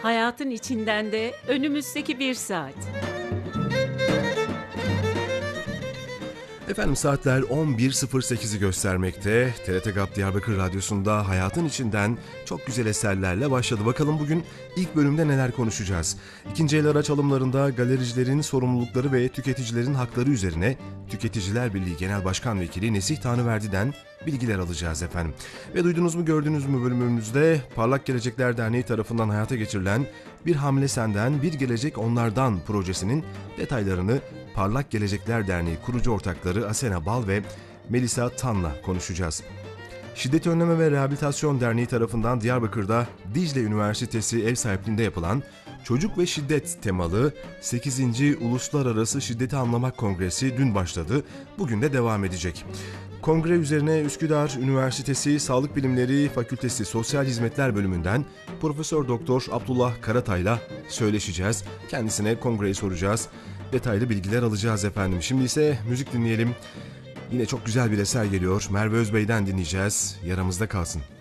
hayatın içinden de önümüzdeki bir saat. Efendim saatler 11.08'i göstermekte. TRT GAP Diyarbakır Radyosu'nda hayatın içinden çok güzel eserlerle başladı. Bakalım bugün ilk bölümde neler konuşacağız? İkinci el araç alımlarında galericilerin sorumlulukları ve tüketicilerin hakları üzerine Tüketiciler Birliği Genel Başkan Vekili Nesih Tanrıverdi'den bilgiler alacağız efendim. Ve duydunuz mu gördünüz mü bölümümüzde Parlak Gelecekler Derneği tarafından hayata geçirilen Bir Hamle Senden Bir Gelecek Onlardan projesinin detaylarını Parlak Gelecekler Derneği kurucu ortakları Asena Bal ve Melisa Tan'la konuşacağız. Şiddet Önleme ve Rehabilitasyon Derneği tarafından Diyarbakır'da Dicle Üniversitesi ev sahipliğinde yapılan Çocuk ve Şiddet temalı 8. Uluslararası Şiddeti Anlamak Kongresi dün başladı, bugün de devam edecek. Kongre üzerine Üsküdar Üniversitesi Sağlık Bilimleri Fakültesi Sosyal Hizmetler Bölümünden Profesör Doktor Abdullah Karatay'la söyleşeceğiz. Kendisine kongreyi soracağız. Detaylı bilgiler alacağız efendim. Şimdi ise müzik dinleyelim. Yine çok güzel bir eser geliyor. Merve Özbey'den dinleyeceğiz. Yaramızda kalsın.